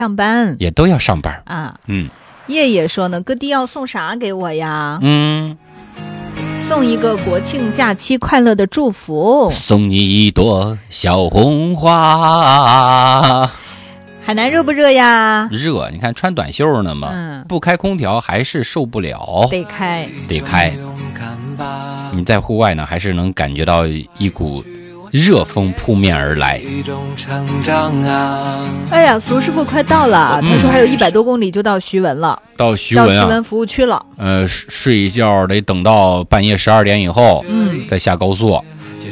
上班也都要上班啊。叶叶说呢，哥弟要送啥给我呀？送一个国庆假期快乐的祝福， 送你一朵小红花。 海南热不热呀？ 热，你看穿短袖呢嘛，不开空调还是受不了， 得开。 你在户外呢，还是能感觉到一股热风扑面而来。 哎呀，苏师傅快到了，他说还有100多公里就到徐闻了， 到徐闻服务区了。 睡一觉得等到半夜12点以后，再下高速。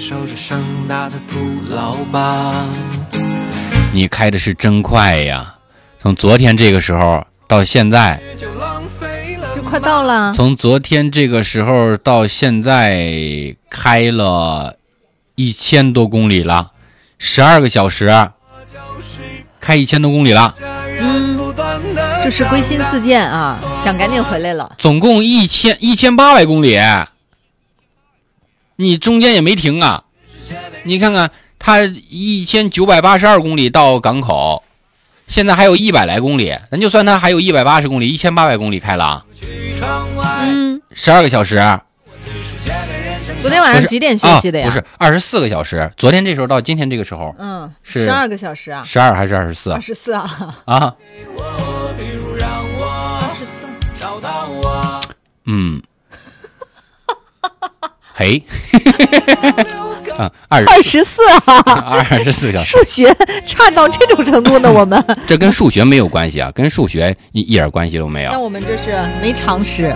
你开的是真快呀！从昨天这个时候到现在， 就快到了。 从昨天这个时候到现在开了1000多公里了，12个小时，开1000多公里了。 这是归心似箭啊，想赶紧回来了。 总共1800公里，你中间也没停啊！你看看。他1982公里到港口，现在还有100来公里，咱就算他还有180公里，1800公里开了，12个小时。 昨天晚上几点休息的呀？ 不是24个小时，昨天这时候到今天这个时候，是 12个小时啊 ，12还是24？ 24啊。 啊。嘿。 24啊 ，24小时， 数学差到这种程度呢？我们这跟数学没有关系啊，跟数学一点关系都没有。 那我们这是没常识。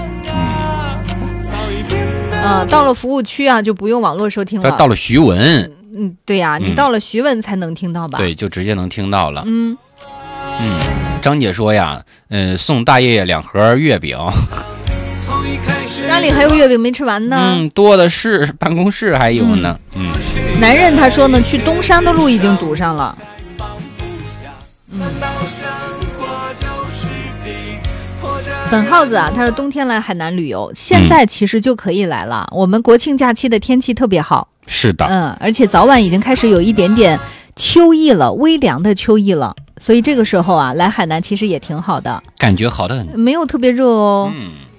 到了服务区啊，就不用网络收听了。 到了徐闻， 对呀，你到了徐闻才能听到吧？ 对，就直接能听到了。张姐说呀，送大爷爷2盒月饼。 家里还有月饼没吃完呢。 多的是，办公室还有呢。 男人他说呢，去东山的路已经堵上了。本耗子啊，他说冬天来海南旅游，现在其实就可以来了。我们国庆假期的天气特别好。 是的。 而且早晚已经开始有一点点秋意了，微凉的秋意了。所以这个时候啊，来海南其实也挺好的， 感觉好的很， 没有特别热哦。